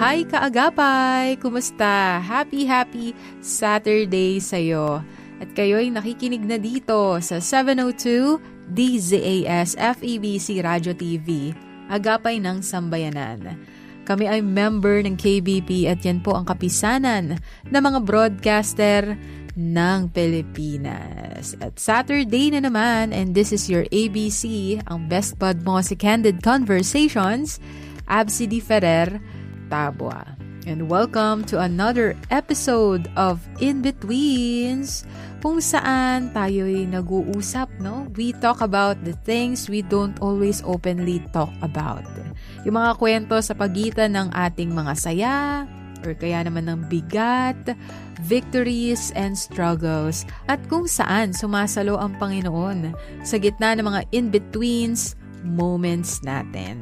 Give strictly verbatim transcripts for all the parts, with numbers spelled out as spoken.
Hi kaagapay! Kumusta? Happy, happy Saturday sa'yo. At kayo'y nakikinig na dito sa seven oh two D Z A S F E B C Radio T V, Agapay ng Sambayanan. Kami ay member ng K B P at yan po ang kapisanan ng mga broadcaster ng Pilipinas. At Saturday na naman, and this is your A B C, ang best bud mo sa Candid Conversations, Absi Di Ferrer, Tabua. And welcome to another episode of In Betweens, kung saan tayo'y nag-uusap, no? We talk about the things we don't always openly talk about. Yung mga kwento sa pagitan ng ating mga saya, or kaya naman ng bigat, victories and struggles, at kung saan sumasalo ang Panginoon sa gitna ng mga in-betweens moments natin.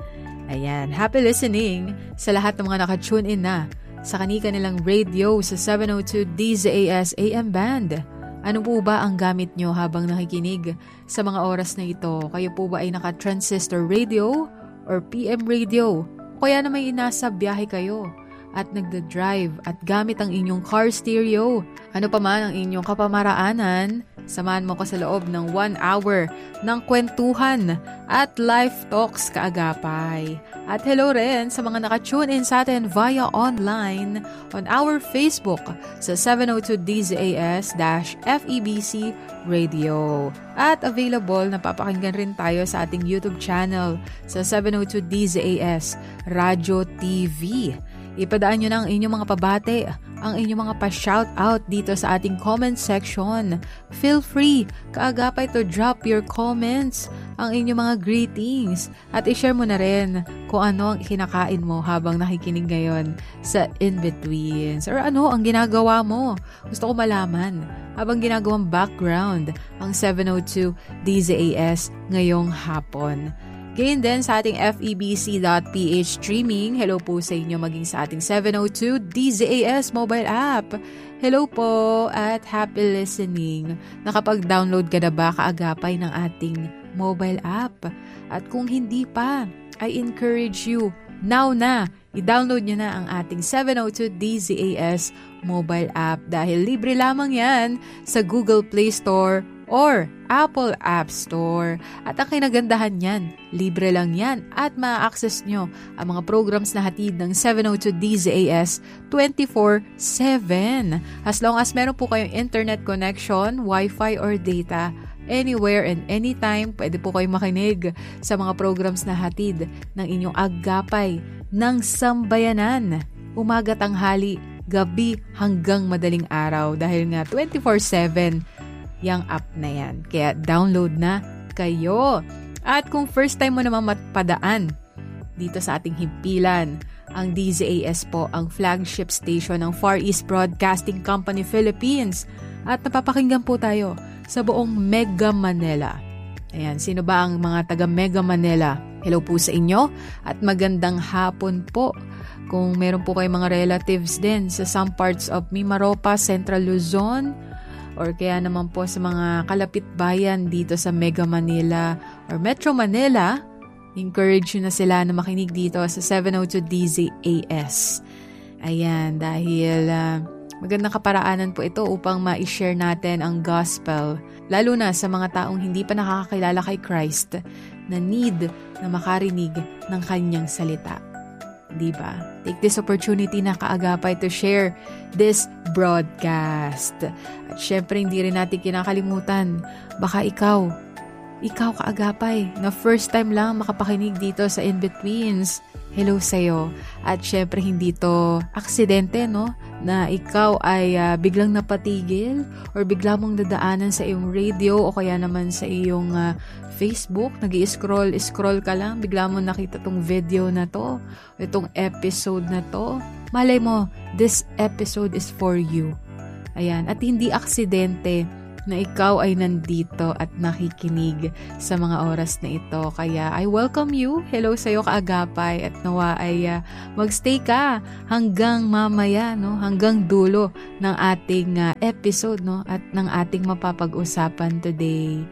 Ayan, happy listening sa lahat ng mga naka-tune in na sa kani-kanilang radio sa seven oh two D Z A S A M Band. Ano po ba ang gamit nyo habang nakikinig sa mga oras na ito? Kayo po ba ay naka-transistor radio or P M radio? O kaya na may nasa biyahe kayo at nagda-drive at gamit ang inyong car stereo? Ano pa man ang inyong kapamaraanan, samahan mo ko sa loob ng one hour ng kwentuhan at live talks kaagapay. At hello rin sa mga naka-tune in sa atin via online on our Facebook sa seven oh two D Z A S F E B C Radio. At available, napapakinggan rin tayo sa ating YouTube channel sa seven oh two D Z A S Radio T V. Ipadaan nyo na ang inyong mga pabate, ang inyong mga pa-shoutout dito sa ating comment section. Feel free, kaagapay, to drop your comments, ang inyong mga greetings, at i-share mo na rin kung ano ang kinakain mo habang nakikinig ngayon sa In-Betweens. Or ano ang ginagawa mo. Gusto ko malaman habang ginagawang background ang seven oh two D Z A S ngayong hapon. Gayon din sa ating F E B C dot P H streaming. Hello po sa inyo maging sa ating seven oh two D Z A S mobile app. Hello po at happy listening. Nakapag-download ka na ba kaagapay ng ating mobile app? At kung hindi pa, I encourage you, now na, i-download nyo na ang ating seven oh two D Z A S mobile app dahil libre lamang yan sa Google Play Store or Apple App Store. At ang kinagandahan yan, libre lang yan at ma-access nyo ang mga programs na hatid ng seven oh two D Z A S twenty-four seven. As long as meron po kayong internet connection, Wi-Fi or data, anywhere and anytime, pwede po kayong makinig sa mga programs na hatid ng inyong agapay ng sambayanan. Umaga, tanghali, gabi hanggang madaling araw dahil nga twenty-four seven yung app na yan. Kaya download na kayo. At kung first time mo naman matpadaan dito sa ating himpilan, ang D Z A S po ang flagship station ng Far East Broadcasting Company Philippines. At napapakinggan po tayo sa buong Mega Manila. Ayan, sino ba ang mga taga Mega Manila? Hello po sa inyo at magandang hapon po. Kung meron po kayong mga relatives din sa some parts of Mimaropa, Central Luzon, or kaya naman po sa mga kalapit bayan dito sa Mega Manila or Metro Manila, encourage nyo na sila na makinig dito sa seven oh two D Z A S. Ayan, dahil uh, magandang kaparaanan po ito upang ma-share natin ang gospel, lalo na sa mga taong hindi pa nakakakilala kay Christ na need na makarinig ng kanyang salita. Diba? Take this opportunity na kaagapay to share this broadcast. At syempre, hindi rin natin kinakalimutan, baka ikaw, ikaw kaagapay, na first time lang makapakinig dito sa In-Betweens. Hello sa'yo. At syempre, hindi to aksidente, no? Na ikaw ay uh, biglang napatigil or bigla mong dadaanan sa iyong radio o kaya naman sa iyong uh, Facebook, nag-i-scroll, scroll ka lang, bigla mo nakita tong video na to, itong episode na to. Malay mo, this episode is for you. Ayan, at hindi aksidente na ikaw ay nandito at nakikinig sa mga oras na ito. Kaya I welcome you. Hello sa iyo kaagapay at nawa ay uh, magstay ka hanggang mamaya, no? Hanggang dulo ng ating uh, episode, no? At ng ating mapapag-usapan today.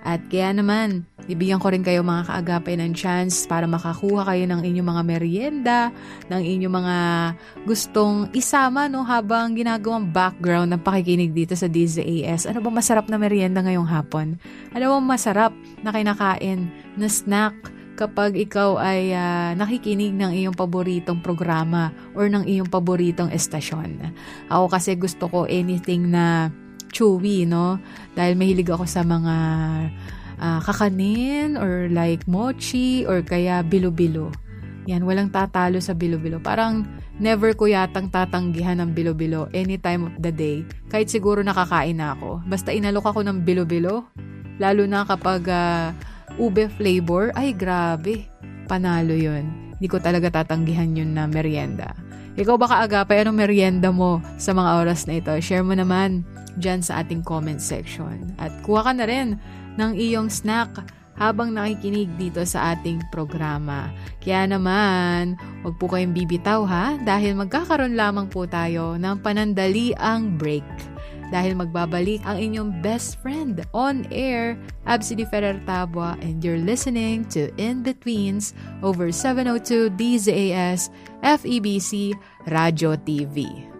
At kaya naman, bibigyan ko rin kayo mga kaagapay ng chance para makakuha kayo ng inyong mga merienda, ng inyong mga gustong isama no, habang ginagawang background ng pakikinig dito sa D Z A S. Ano ba masarap na merienda ngayong hapon? Ano ba masarap na kinakain na snack kapag ikaw ay uh, nakikinig ng iyong paboritong programa or ng iyong paboritong estasyon? Ako kasi gusto ko anything na chewy, no? Dahil mahilig ako sa mga uh, kakanin or like mochi or kaya bilo-bilo. Yan, walang tatalo sa bilo-bilo. Parang never ko yatang tatanggihan ng bilo-bilo any time of the day. Kahit siguro nakakain na ako. Basta inalok ako ng bilo-bilo, lalo na kapag uh, ube flavor, ay grabe, panalo yun. Hindi ko talaga tatanggihan yun na merienda. Ikaw ba kaagapay, anong merienda mo sa mga oras na ito? Share mo naman dyan sa ating comment section. At kuha ka na rin ng iyong snack habang nakikinig dito sa ating programa. Kaya naman, huwag po kayong bibitaw ha, dahil magkakaroon lamang po tayo ng panandaliang break. Dahil magbabalik ang inyong best friend on air, Absidy Ferrer Tabua, and you're listening to In Betweens over seven oh two D Z A S F E B C Radio T V.